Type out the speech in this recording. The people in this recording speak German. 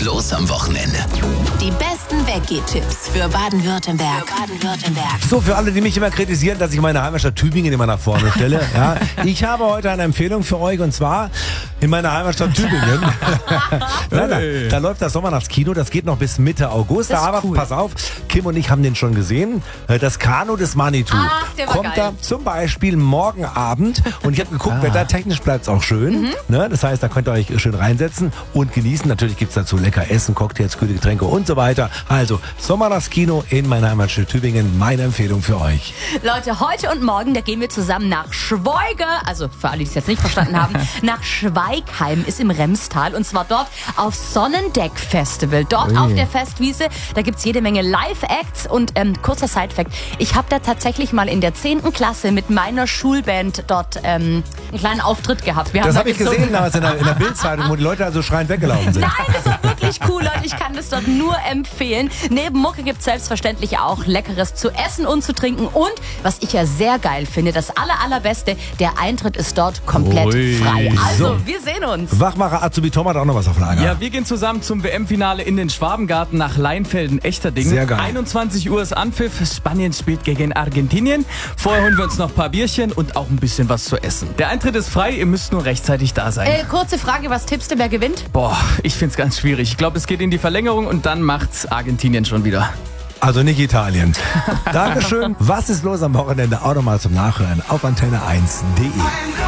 los am Wochenende? Die besten Weggehtipps für Baden-Württemberg. So, für alle, die mich immer kritisieren, dass ich meine Heimatstadt Tübingen immer nach vorne stelle. Ja, ich habe heute eine Empfehlung für euch und zwar in meiner Heimatstadt Tübingen. Da läuft das Sommernachtskino, das geht noch bis Mitte August. Aber cool. pass auf, Kim und ich haben den schon gesehen. Das Kanu des Manitou der war kommt geil. da zum Beispiel morgen Abend. Und ich habe geguckt, wettertechnisch bleibt es auch schön. Ne? Das heißt, da könnt ihr euch schön reinsetzen und genießen. Natürlich gibt es dazu lecker Essen, Cocktails, kühle Getränke und so weiter. Also Sommernachtskino in meiner Heimatstadt Tübingen, meine Empfehlung für euch. Leute, heute und morgen, da gehen wir zusammen nach Schweuge, also für alle, die es jetzt nicht verstanden haben, nach Schweigheim ist im Remstal und zwar dort auf Sonnendeck-Festival. Dort auf der Festwiese, da gibt's jede Menge Live-Acts und kurzer Side-Fact, ich habe da tatsächlich mal in der 10. Klasse mit meiner Schulband dort einen kleinen Auftritt gehabt. Wir Das haben habe ich gesehen damals in der Bildzeitung, wo die Leute also schreiend weggelaufen sind. Nein, das war wirklich cool, Leute. Ich kann das dort nur empfehlen. Neben Mucke gibt es selbstverständlich auch Leckeres zu essen und zu trinken. Und, was ich ja sehr geil finde, das allerbeste, der Eintritt ist dort komplett frei. Also, wir sehen uns. Wachmacher Azubi Tom hat auch noch was auf Lager. Ja, wir gehen zusammen zum WM-Finale in den Schwabengarten nach Leinfelden-Echterding. Sehr geil. 21 Uhr ist Anpfiff. Spanien spielt gegen Argentinien. Vorher holen wir uns noch ein paar Bierchen und auch ein bisschen was zu essen. Der Eintritt ist frei, ihr müsst nur rechtzeitig da sein. Kurze Frage, was tippst du, wer gewinnt? Boah, ich find's ganz schwierig. Ich glaube, es geht in die Verlängerung und dann macht's Argentinien schon wieder. Also nicht Italien. Dankeschön. Was ist los am Wochenende? Auch nochmal zum Nachhören auf antenne1.de.